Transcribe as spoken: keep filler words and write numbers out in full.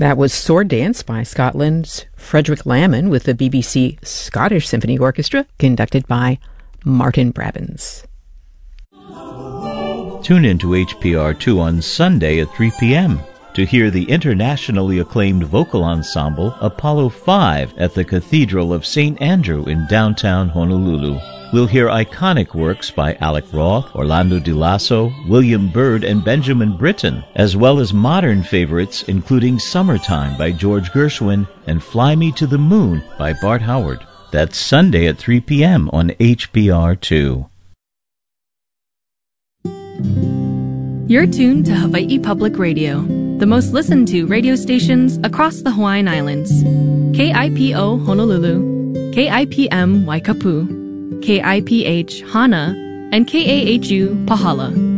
That was Sword Dance by Scotland's Frederick Lammon with the B B C Scottish Symphony Orchestra, conducted by Martin Brabbins. Tune in to H P R two on Sunday at three p.m. to hear the internationally acclaimed vocal ensemble Apollo five at the Cathedral of Saint Andrew in downtown Honolulu. We'll hear iconic works by Alec Roth, Orlando Di Lasso, William Byrd, and Benjamin Britten, as well as modern favorites including Summertime by George Gershwin and Fly Me to the Moon by Bart Howard. That's Sunday at three p.m. on H P R two. You're tuned to Hawaii Public Radio, the most listened to radio stations across the Hawaiian Islands. K I P O Honolulu, K I P M Waikapu, K I P H Hana, and K A H U Pahala.